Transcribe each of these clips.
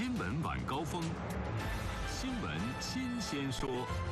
新闻晚高峰，新闻新鲜说。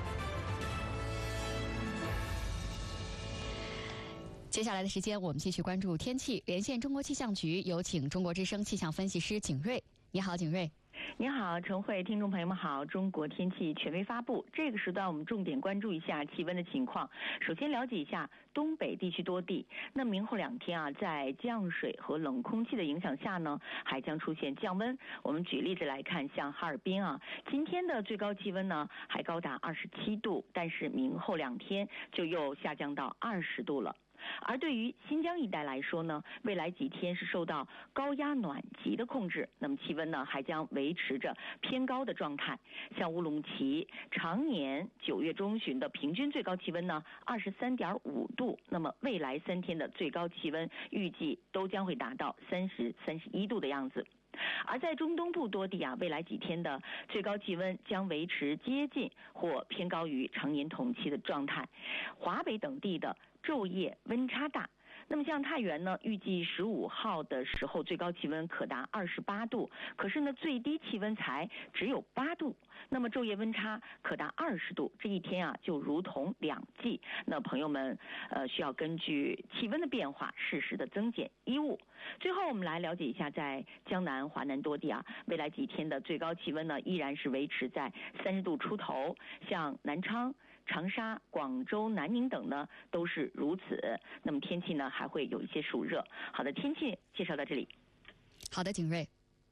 接下来的时间，我们继续关注天气。连线中国气象局，有请中国之声气象分析师景瑞。你好，景瑞。 你好，陈慧，听众朋友们好。中国天气权威发布，这个时段我们重点关注一下气温的情况。首先了解一下东北地区多地。那明后2天啊，在降水和冷空气的影响下呢，还将出现降温。我们举例子来看，像哈尔滨啊，今天的最高气温呢还高达27度，但是明后2天就又下降到20度了。而对于新疆一带来说呢，未来几天是受到高压暖极的控制，那么气温呢还将维持着偏高的状态。像乌鲁木齐常年9月中旬的平均最高气温呢23.5度，那么未来3天的最高气温预计都将会达到30、31度的样子。而在中东部多地啊，未来几天的最高气温将维持接近或偏高于常年同期的状态。华北等地的昼夜温差大。那么像太原呢，预计15号的时候最高气温可达28度，可是呢最低气温才只有8度，那么昼夜温差可达20度，这一天啊就如同2季。那朋友们需要根据气温的变化适时的增减衣物。最后我们来了解一下，在江南、华南多地啊，未来几天的最高气温呢依然是维持在30度出头，像南昌、长沙、广州、南宁等呢都是如此。那么天气呢还会有一些暑热。好的，天气介绍到这里。 好的，景瑞。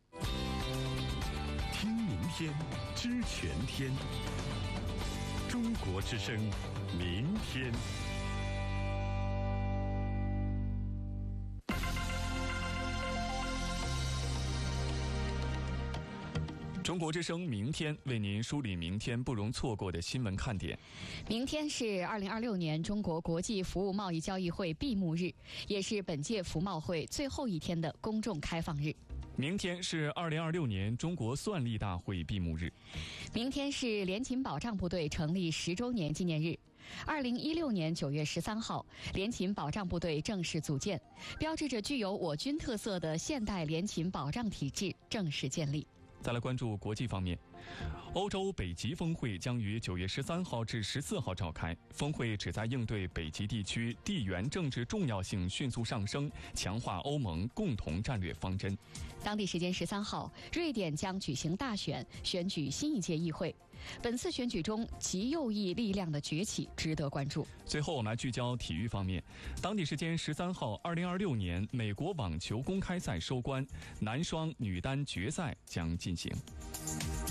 听明天，知全天。中国之声，明天。 中国之声明天为您梳理明天不容错过的新闻看点。 明天是2026年中国国际服务贸易交易会闭幕日，也是本届服贸会最后一天的公众开放日。 明天是2026年中国算力大会闭幕日。 明天是联勤保障部队成立10周年纪念日。2016年9月13号，联勤保障部队正式组建，标志着具有我军特色的现代联勤保障体制正式建立。 再来关注国际方面，欧洲北极峰会将于9月13号至14号召开。峰会旨在应对北极地区地缘政治重要性迅速上升，强化欧盟共同战略方针。 当地时间13号，瑞典将举行大选，选举新一届议会。本次选举中，极右翼力量的崛起值得关注。 最后，我们来聚焦体育方面。当地时间13号，2026年美国网球公开赛收官，男双、女单决赛将进行。